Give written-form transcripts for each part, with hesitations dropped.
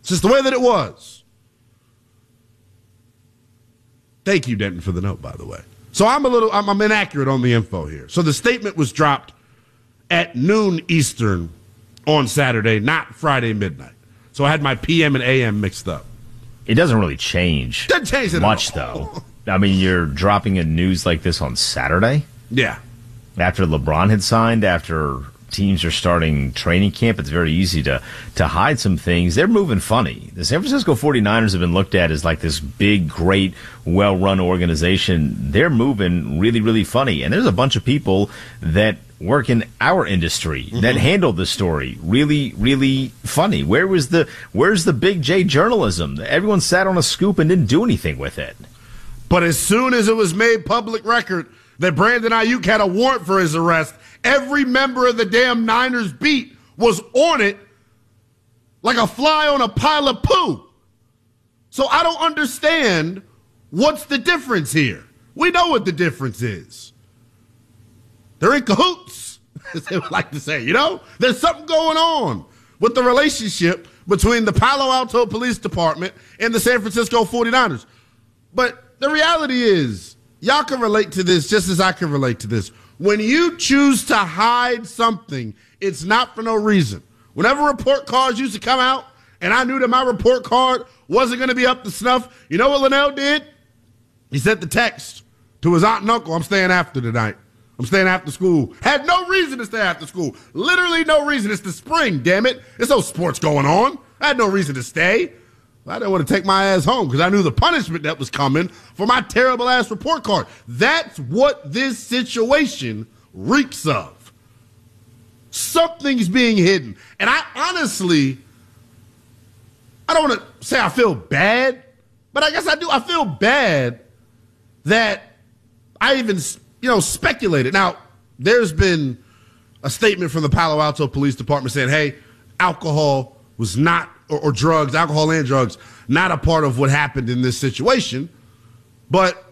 It's just the way that it was. Thank you, Denton, for the note, by the way. So I'm inaccurate on the info here. So the statement was dropped at noon Eastern on Saturday, not Friday midnight. So I had my PM and AM mixed up. It doesn't really change. Doesn't change it much, at all. though. I mean, you're dropping a news like this on Saturday? Yeah. After LeBron had signed, after teams are starting training camp, it's very easy to hide some things. They're moving funny. The San Francisco 49ers have been looked at as like this big, great, well-run organization. They're moving really, really funny. And there's a bunch of people that work in our industry that handle the story really, really funny. Where's the big J journalism? Everyone sat on a scoop and didn't do anything with it. But as soon as it was made public record that Brandon Ayuk had a warrant for his arrest, every member of the damn Niners beat was on it like a fly on a pile of poo. So I don't understand what's the difference here. We know what the difference is. They're in cahoots, as they would like to say, you know? There's something going on with the relationship between the Palo Alto Police Department and the San Francisco 49ers. But the reality is, y'all can relate to this just as I can relate to this. When you choose to hide something, it's not for no reason. Whenever report cards used to come out, and I knew that my report card wasn't going to be up to snuff, you know what Linnell did? He sent the text to his aunt and uncle, I'm staying after tonight. I'm staying after school. Had no reason to stay after school. Literally no reason. It's the spring, damn it. There's no sports going on. I had no reason to stay. I didn't want to take my ass home because I knew the punishment that was coming for my terrible ass report card. That's what this situation reeks of. Something's being hidden. And I honestly, I don't want to say I feel bad, but I guess I do. I feel bad that I even, speculated. Now, there's been a statement from the Palo Alto Police Department saying, hey, alcohol was not, or drugs, alcohol and drugs, not a part of what happened in this situation. But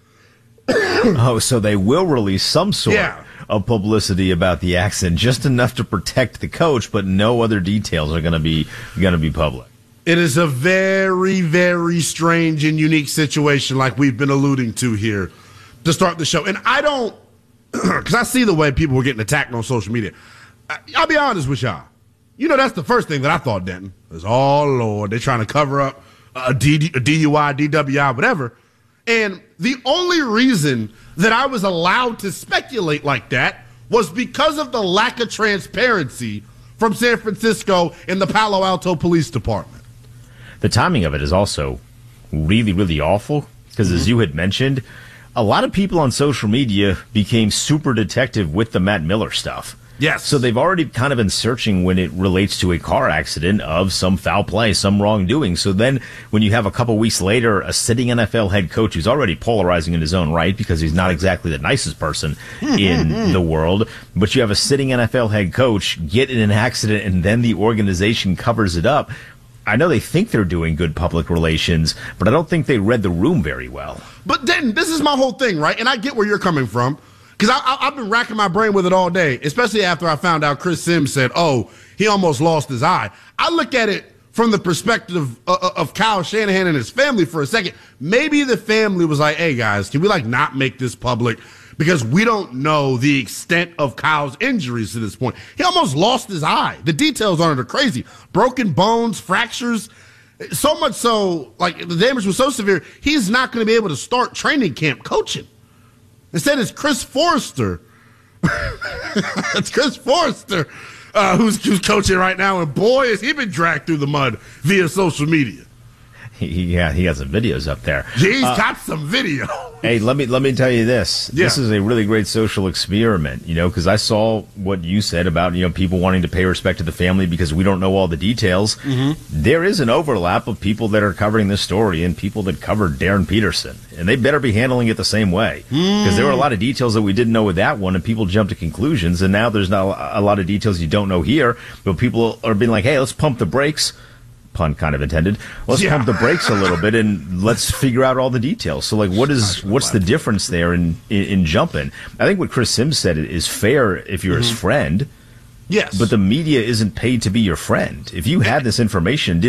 so they will release some sort of publicity about the accident, just enough to protect the coach, but no other details are going to be public. It is a very, very strange and unique situation, like we've been alluding to here to start the show. And I don't, because I see the way people were getting attacked on social media. I'll be honest with y'all. That's the first thing that I thought, Denton, is, oh, Lord, they're trying to cover up a DUI, DWI, whatever. And the only reason that I was allowed to speculate like that was because of the lack of transparency from San Francisco and the Palo Alto Police Department. The timing of it is also really, really awful because, as you had mentioned, a lot of people on social media became super detective with the Matt Miller stuff. Yes. So they've already kind of been searching when it relates to a car accident of some foul play, some wrongdoing. So then when you have a couple weeks later a sitting NFL head coach who's already polarizing in his own right because he's not exactly the nicest person in the world, but you have a sitting NFL head coach get in an accident and then the organization covers it up. I know they think they're doing good public relations, but I don't think they read the room very well. But Denton, this is my whole thing, right? And I get where you're coming from. Because I've been racking my brain with it all day, especially after I found out Chris Sims said, oh, he almost lost his eye. I look at it from the perspective of Kyle Shanahan and his family for a second. Maybe the family was like, hey, guys, can we not make this public? Because we don't know the extent of Kyle's injuries to this point. He almost lost his eye. The details on it are crazy. Broken bones, fractures. So much so, the damage was so severe, he's not going to be able to start training camp coaching. Instead, it's Chris Forrester. It's Chris Forrester who's coaching right now, and boy, has he been dragged through the mud via social media. He got some videos up there. He's got some video. Hey, let me tell you this. Yeah. This is a really great social experiment, because I saw what you said about, people wanting to pay respect to the family because we don't know all the details. Mm-hmm. There is an overlap of people that are covering this story and people that covered Darren Peterson, and they better be handling it the same way because there were a lot of details that we didn't know with that one, and people jumped to conclusions, and now there's not a lot of details you don't know here, but people are being like, hey, let's pump the brakes. Pun kind of intended. Let's pump the brakes a little bit and let's figure out all the details. So, what's the difference there in jumping? I think what Chris Sims said is fair if you're his friend. Yes. But the media isn't paid to be your friend. If you had this information,